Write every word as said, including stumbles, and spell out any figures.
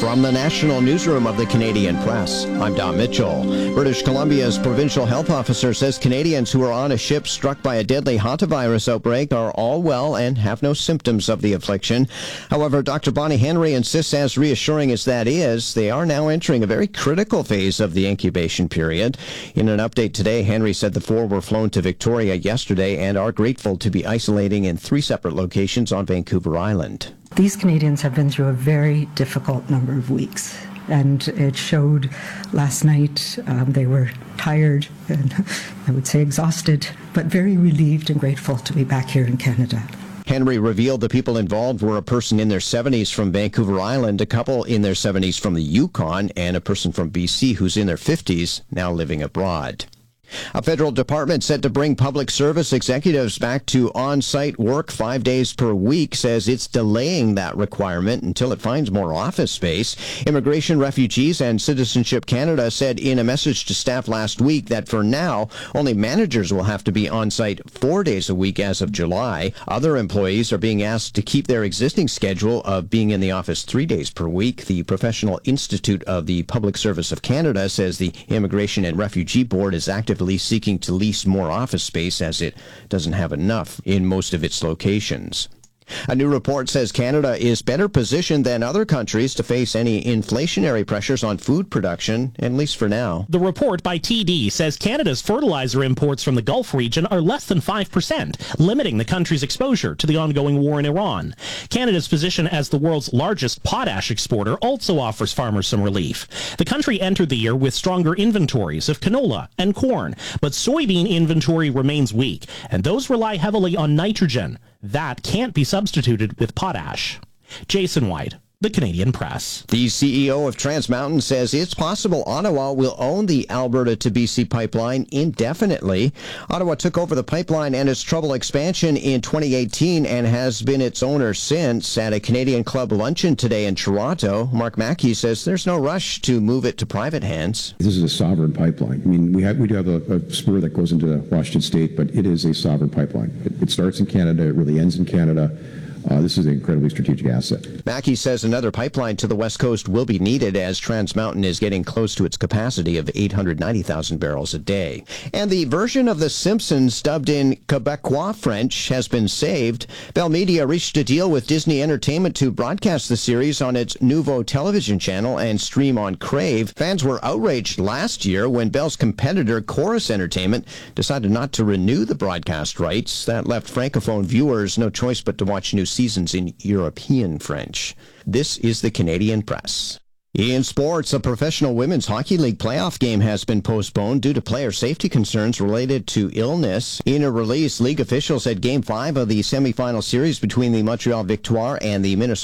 From the National Newsroom of the Canadian Press, I'm Don Mitchell. British Columbia's provincial health officer says Canadians who are on a ship struck by a deadly hantavirus outbreak are all well and have no symptoms of the affliction. However, Doctor Bonnie Henry insists, as reassuring as that is, they are now entering a very critical phase of the incubation period. In an update today, Henry said the four were flown to Victoria yesterday and are grateful to be isolating in three separate locations on Vancouver Island. These Canadians have been through a very difficult number of weeks, and it showed last night. Um, they were tired and I would say exhausted, but very relieved and grateful to be back here in Canada. Henry revealed the people involved were a person in their seventies from Vancouver Island, a couple in their seventies from the Yukon, and a person from B C who's in their fifties, now living abroad. A federal department set to bring public service executives back to on-site work five days per week says it's delaying that requirement until it finds more office space. Immigration, Refugees, and Citizenship Canada said in a message to staff last week that for now, only managers will have to be on-site four days a week as of July. Other employees are being asked to keep their existing schedule of being in the office three days per week. The Professional Institute of the Public Service of Canada says the Immigration and Refugee Board is actively seeking to lease more office space as it doesn't have enough in most of its locations. A new report says Canada is better positioned than other countries to face any inflationary pressures on food production, at least for now. The report by T D says Canada's fertilizer imports from the Gulf region are less than five percent, limiting the country's exposure to the ongoing war in Iran. Canada's position as the world's largest potash exporter also offers farmers some relief. The country entered the year with stronger inventories of canola and corn, but soybean inventory remains weak, and those rely heavily on nitrogen. That can't be substituted with potash. Jason White, The Canadian Press. The C E O of Trans Mountain says it's possible Ottawa will own the Alberta to B C pipeline indefinitely. Ottawa took over the pipeline and its trouble expansion in twenty eighteen and has been its owner since. At a Canadian Club luncheon today in Toronto, Mark Mackey says there's no rush to move it to private hands. This is a sovereign pipeline. I mean, we have we do have a, a spur that goes into Washington State, but it is a sovereign pipeline. It, it starts in Canada. It really ends in Canada. Uh, this is an incredibly strategic asset. Mackey says another pipeline to the West Coast will be needed as Trans Mountain is getting close to its capacity of eight hundred ninety thousand barrels a day. And the version of The Simpsons dubbed in Quebecois French has been saved. Bell Media reached a deal with Disney Entertainment to broadcast the series on its Nouveau television channel and stream on Crave. Fans were outraged last year when Bell's competitor Chorus Entertainment decided not to renew the broadcast rights. That left Francophone viewers no choice but to watch new seasons in European French. This is the Canadian Press. In sports, a professional women's hockey league playoff game has been postponed due to player safety concerns related to illness. In a release, league officials said Game five of the semifinal series between the Montreal Victoire and the Minnesota